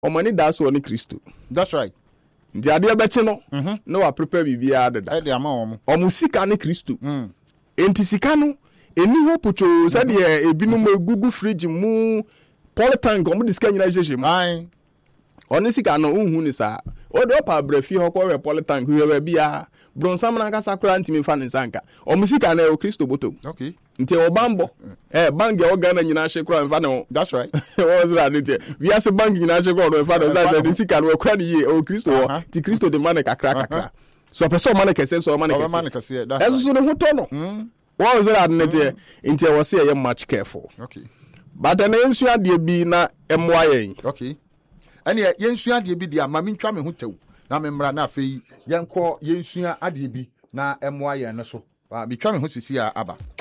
omani da so ni Kristo. That's right. Ndi ade beche no no wa prepare bibia deda. E de ama omusika ni Kristo. Enti sika no eni ho pocho sa de ebinum egugu fridge mu polytank omo diska nyina jeje mu. Ai. Oni sika no unhu ni sa. O do pa brefi ho ko polytank we bia bronsam na kasa kura ntimi fa ne sanka. Omusika na o Kristo boto. Okay. Nti obambo bank e Ghana nyina hye kura mfa ne. That's right. What was that nti we as bank nyina hye kura no mfa no za de sika no kura ni ye o Kristo wo ti Kristo de man kakra. So person man kese so man kese. That's so the hoto no. What was that nti nti e was say much careful. Okay. But na ensu ade bi na emwa yen. Okay. Ene yensu ade bi dia ma mentwa me ho tew. Na me mra na afei yenko yensu ade bi na emwa yen no so. Ba bitwa me ho sisi aba.